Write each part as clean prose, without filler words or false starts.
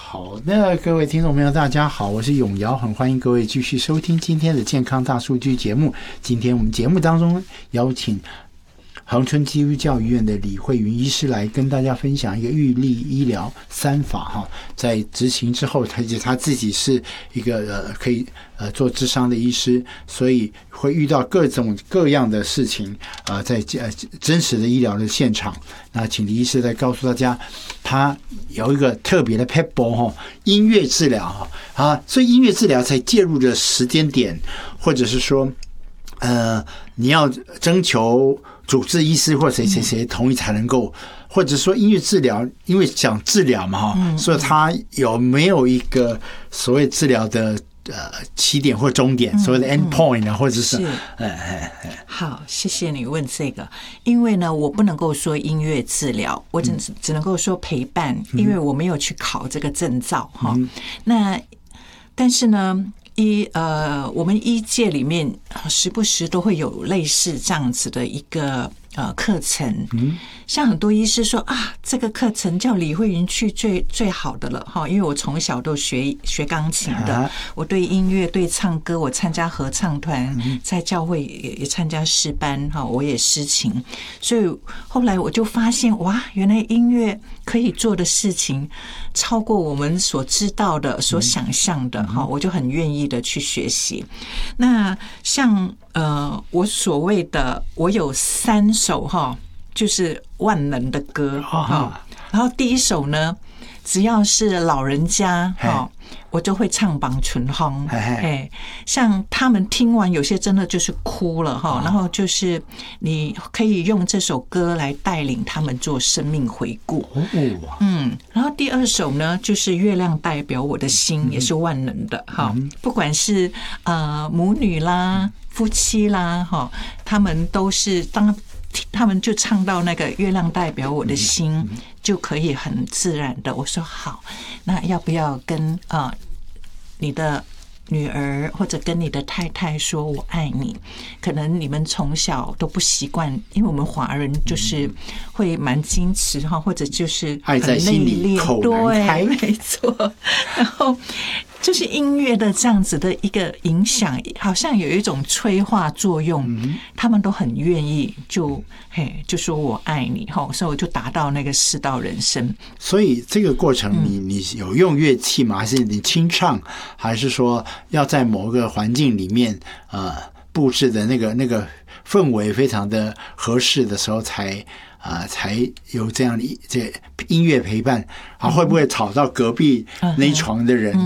好，那各位听众朋友大家好，我是永尧，很欢迎各位继续收听今天的健康大数据节目。今天我们节目当中邀请恒春基督教医院的李慧云医师来跟大家分享一个预立医疗3法哈，在执行之后，他自己是一个可以做諮商的医师，所以会遇到各种各样的事情在真实的医疗的现场。那请李医师来告诉大家，他有一个特别的 pebble 哈，音乐治疗哈所以音乐治疗才介入的时间点，或者是说你要征求主治医师或谁同意才能够，或者说音乐治疗，因为讲治疗嘛所以他有没有一个所谓治疗的起点或终点，所谓的 end point 或者是好，谢谢你问这个，因为呢，我不能够说音乐治疗，我只能够说陪伴，因为我没有去考这个证照哈。那但是呢，我们医界里面时不时都会有类似这样子的一个课程，像很多医师说啊，这个课程叫李慧云去最好的了哈，因为我从小都学钢琴的，我对音乐对唱歌，我参加合唱团，在教会也参加诗班哈，我也诗琴，所以后来我就发现哇，原来音乐可以做的事情超过我们所知道的、所想象的哈，我就很愿意的去学习。那像我所谓的我有3首哈，就是万能的歌哈。然后第1首呢，只要是老人家哈，我就会唱绑唇哼。像他们听完有些真的就是哭了哈，然后就是你可以用这首歌来带领他们做生命回顾。然后第2首呢，就是月亮代表我的心，也是万能的哈，不管是母女啦、夫妻啦哈，他们都是当他们就唱到那个月亮代表我的心，就可以很自然的我说好，那要不要跟你的女儿或者跟你的太太说我爱你？可能你们从小都不习惯，因为我们华人就是会蛮矜持哈，或者就是爱在心里口难开， 对，没错。然后就是音乐的这样子的一个影响，好像有一种催化作用，他们都很愿意就说我爱你哈，所以我就达到那个世道人生。所以这个过程你有用乐器吗？还是你清唱？还是说要在某个环境里面布置的那个氛围非常的合适的时候才有这样的这音乐陪伴会不会吵到隔壁那一床的人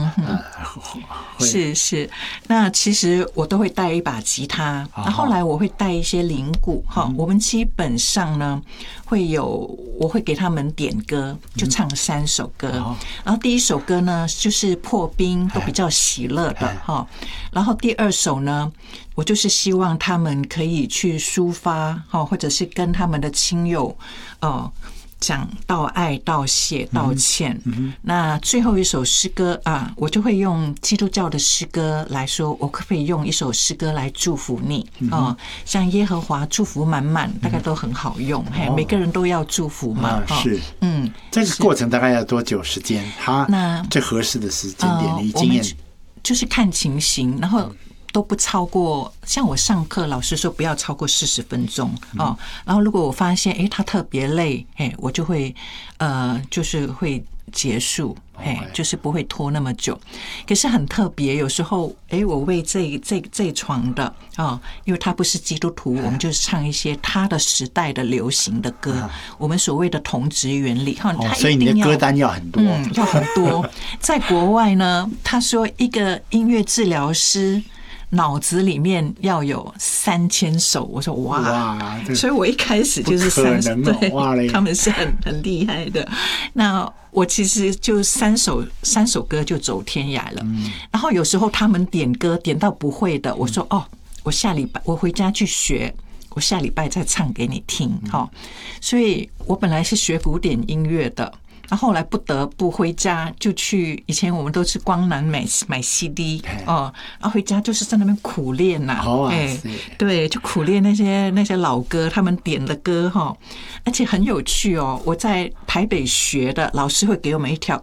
是，那其实我都会带一把吉他，后来我会带一些铃鼓我们基本上呢我会给他们点歌，就唱3首歌，然后第1首歌呢就是破冰，都比较喜乐的然后第2首呢，我就是希望他们可以去抒发或者是跟他们的亲友讲道爱、道谢、道歉。那最后1首诗歌我就会用基督教的诗歌来说，我可不可以用1首诗歌来祝福你像耶和华祝福满满，大概都很好用。每个人都要祝福嘛。 是，这个过程大概要多久时间？那最合适的时间点，你经验就是看情形，然后都不超过，像我上课老师说不要超过40分钟然后如果我发现他特别累我就会就是会结束就是不会拖那么久。可是很特别，有时候我为这床的因为他不是基督徒，我们就唱一些他的时代的流行的歌，我们所谓的同质原理所以你的歌单要很多要很多。在国外呢，他说一个音乐治疗师脑子里面要有3000首，我说哇，所以我一开始就是对，他们是很厉害的。那我其实就三首歌就走天涯了。然后有时候他们点歌点到不会的，我说我下礼拜我回家去学，我下礼拜再唱给你听所以我本来是学古典音乐的。然后后来不得不回家，就去以前我们都是光南买 CD 然后回家就是在那边苦练对，就苦练那些老歌，他们点的歌而且很有趣我在台北学的，老师会给我们